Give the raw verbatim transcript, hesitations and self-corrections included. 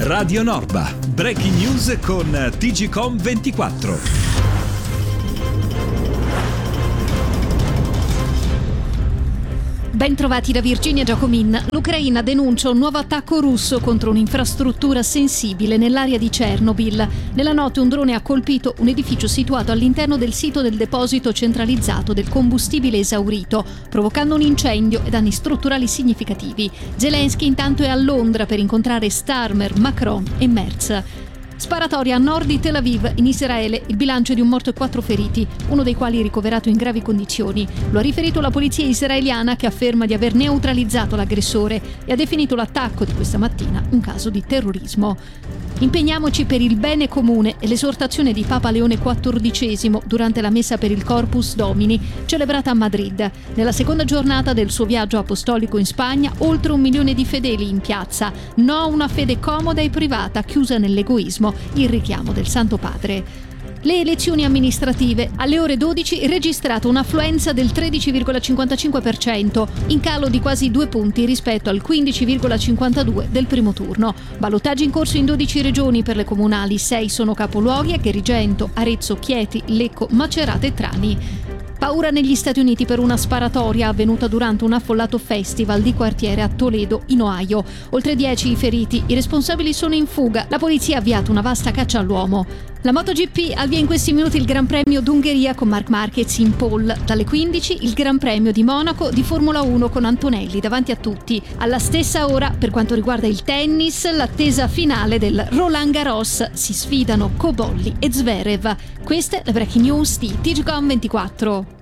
Radio Norba, breaking news con T G Com ventiquattro. Ben trovati da Virginia Giacomin. L'Ucraina denuncia un nuovo attacco russo contro un'infrastruttura sensibile nell'area di Chernobyl. Nella notte un drone ha colpito un edificio situato all'interno del sito del deposito centralizzato del combustibile esaurito, provocando un incendio e danni strutturali significativi. Zelensky intanto è a Londra per incontrare Starmer, Macron e Merz. Sparatoria a nord di Tel Aviv, in Israele, il bilancio è di un morto e quattro feriti, uno dei quali ricoverato in gravi condizioni. Lo ha riferito la polizia israeliana, che afferma di aver neutralizzato l'aggressore e ha definito l'attacco di questa mattina un caso di terrorismo. Impegniamoci per il bene comune e l'esortazione di Papa Leone quattordicesimo durante la messa per il Corpus Domini, celebrata a Madrid. Nella seconda giornata del suo viaggio apostolico in Spagna, oltre un milione di fedeli in piazza. No a una fede comoda e privata, chiusa nell'egoismo, il richiamo del Santo Padre. Le elezioni amministrative. Alle ore dodici registrato un'affluenza del tredici virgola cinquantacinque per cento, in calo di quasi due punti rispetto al quindici virgola cinquantadue per cento del primo turno. Ballottaggi in corso in dodici regioni per le comunali, sei sono capoluoghi: Agrigento, Arezzo, Chieti, Lecco, Macerata e Trani. Paura negli Stati Uniti per una sparatoria avvenuta durante un affollato festival di quartiere a Toledo, in Ohio. Oltre dieci i feriti, i responsabili sono in fuga, la polizia ha avviato una vasta caccia all'uomo. La MotoGP avvia in questi minuti il Gran Premio d'Ungheria con Marc Marquez in pole. Dalle quindici il Gran Premio di Monaco di Formula uno con Antonelli davanti a tutti. Alla stessa ora, per quanto riguarda il tennis, l'attesa finale del Roland Garros. Si sfidano Cobolli e Zverev. Queste le breaking news di T G Com ventiquattro.